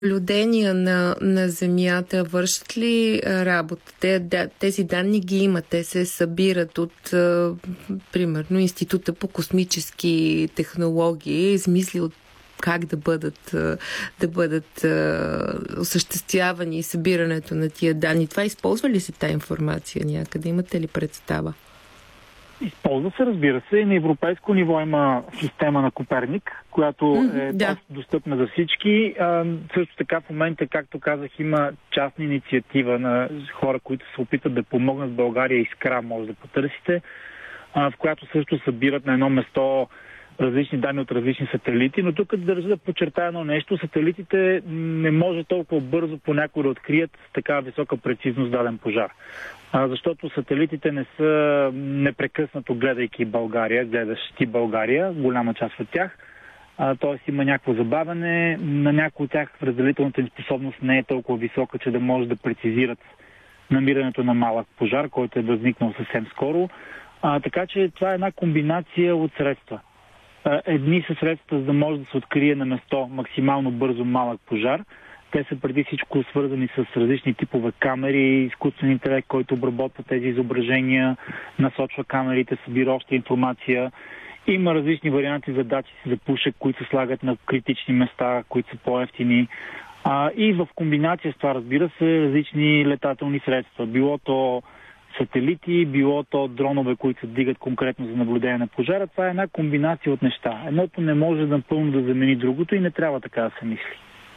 наблюдения на Земята вършат ли работа? Тези данни ги имат, те се събират от, примерно, Института по космически технологии, измислил как да бъдат осъществявани събирането на тия данни. Това използва ли се тази информация някъде? Имате ли представа? Използва се, разбира се. И на европейско ниво има система на Коперник, която е достъпна за всички. Също така в момента, както казах, има частна инициатива на хора, които се опитат да помогнат в България. Искра може да потърсите, в която също събират на едно место различни данни от различни сателити, но тук държа да подчертая едно нещо. Сателитите не може толкова бързо понякога да открият с такава висока прецизност даден пожар. Защото сателитите не са непрекъснато гледайки България, гледащи България, голяма част от тях. Тоест има някакво забавяне. На някои от тях разделителната им способност не е толкова висока, че да може да прецизират намирането на малък пожар, който е възникнал съвсем скоро. Така че това е една комбинация от средства. Едни са средства, за да може да се открие на место максимално бързо малък пожар. Те са преди всичко свързани с различни типове камери, изкуствен интелект, който обработва тези изображения, насочва камерите, събира още информация. Има различни варианти за датчици за пушек, които се слагат на критични места, които са по-евтини. И в комбинация с това, разбира се, различни летателни средства. Било то сателити, било то дронове, които се дигат конкретно за наблюдение на пожара. Това е една комбинация от неща. Едното не може напълно да замени другото и не трябва така да се мисли.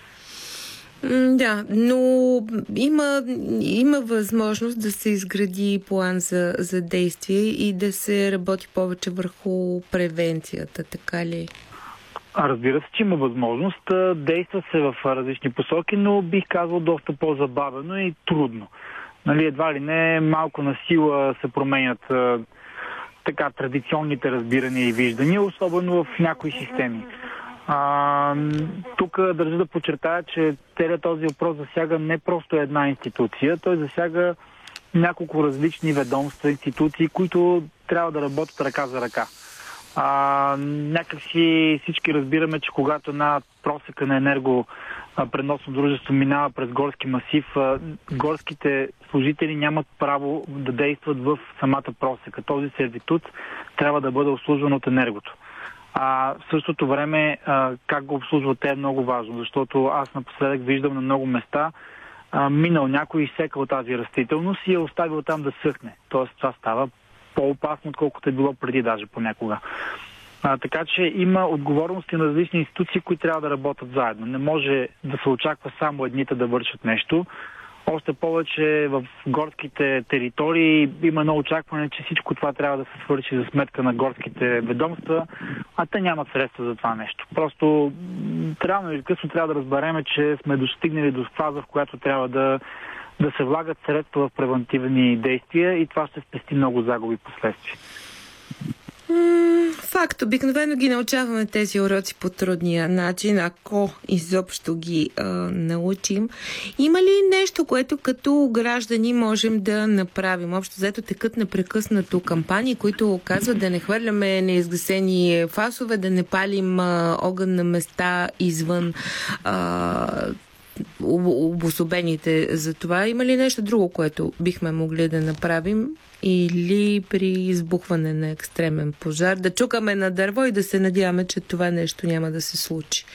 Да, но има възможност да се изгради план за действие и да се работи повече върху превенцията, така ли? Разбира се, че има възможност. Действа се в различни посоки, но бих казал доста по-забавено и трудно. Едва ли не малко на сила се променят така традиционните разбирания и виждания, особено в някои системи. Тук държа да подчертая, че целият този въпрос засяга не просто една институция, той засяга няколко различни ведомства, институции, които трябва да работят ръка за ръка. Някакси всички разбираме, че когато една просека на енергопреносно дружество минава през горски масив, горските служители нямат право да действат в самата просека. Този сервитут трябва да бъде обслужван от енергото. В същото време, как го обслужват те е много важно, защото аз напоследък виждам на много места минал някой изсекал тази растителност и е оставил там да съхне. Тоест това става по-опасно, отколкото е било преди даже понякога. Така че има отговорности на различни институции, които трябва да работят заедно. Не може да се очаква само едните да вършат нещо. Още повече в горските територии има едно очакване, че всичко това трябва да се свърши за сметка на горските ведомства, а те нямат средства за това нещо. Просто рано или късно трябва да разбереме, че сме достигнали до фаза, в която трябва да се влагат средства в превентивни действия и това ще спести много загуби последствия. Факт. Обикновено ги научаваме тези уроци по трудния начин, ако изобщо ги научим. Има ли нещо, което като граждани можем да направим? Общо взето текат непрекъснато кампании, които казват да не хвърляме неизгасени фасове, да не палим огън на места извън обособените за това. Има ли нещо друго, което бихме могли да направим? Или при избухване на екстремен пожар да чукаме на дърво и да се надяваме, че това нещо няма да се случи?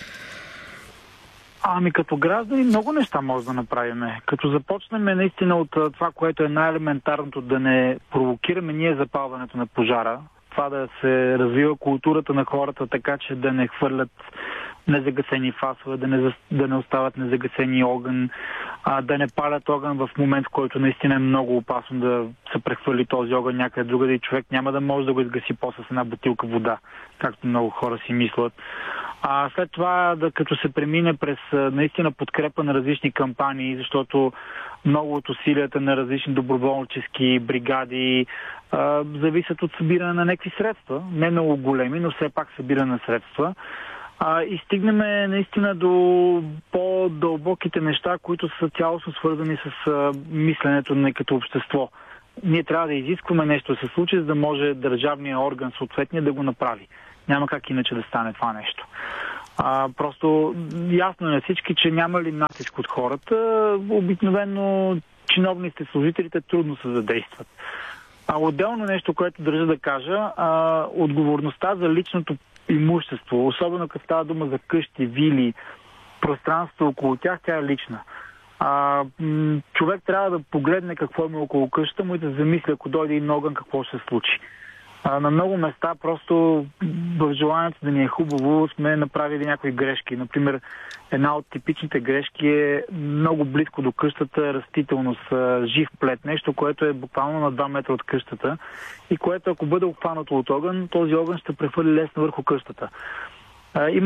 Като граждани много неща може да направим. Като започнем наистина от това, което е най-елементарното, да не провокираме ние запалването на пожара, това да се развива културата на хората така, че да не хвърлят незагасени фасове, да не остават незагасени огън, да не палят огън в момент, в който наистина е много опасно да се прехвърли този огън някъде другаде и човек няма да може да го изгаси после с една бутилка вода, както много хора си мислят. След това, като се премине през наистина подкрепа на различни кампании, защото много от усилията на различни доброволчески бригади зависят от събиране на някакви средства, не много големи, но все пак събиране на средства. И стигнем наистина до по-дълбоките неща, които са цялостно свързани с мисленето на като общество. Ние трябва да изискваме нещо да се случи, за да може държавният орган съответния да го направи. Няма как иначе да стане това нещо. Просто ясно е на всички, че няма ли натиск от хората, обикновено чиновниците, служителите трудно се задействат. Отделно нещо, което държа да кажа, отговорността за личното имущество, особено като става дума за къщи, вили, пространство около тях, тя е лична. Човек трябва да погледне какво има около къщата му и да замисли, ако дойде един огън, какво ще се случи. На много места просто в желанието да ни е хубаво сме направили някои грешки. Например, една от типичните грешки е много близко до къщата растителност, жив плет, нещо, което е буквално на 2 метра от къщата и което ако бъде обхванато от огън, този огън ще прехвърли лесно върху къщата. Има